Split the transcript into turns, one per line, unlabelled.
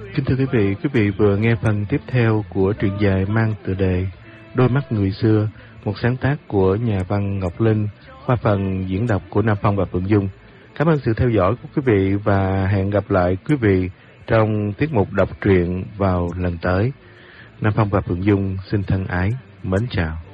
Kính thưa quý vị vừa nghe phần tiếp theo của truyện dài mang tựa đề Đôi mắt người xưa, một sáng tác của nhà văn Ngọc Linh qua phần diễn đọc của Nam Phong và Phượng Dung. Cảm ơn sự theo dõi của quý vị và hẹn gặp lại quý vị trong tiết mục đọc truyện vào lần tới. Nam Phong và Phượng Dung xin thân ái mến chào.